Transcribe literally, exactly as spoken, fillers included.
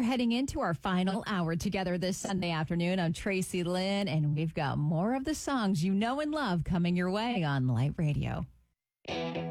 are heading into our final hour together this Sunday afternoon. I'm Tracy Lynn, and we've got more of the songs you know and love coming your way on Light Radio.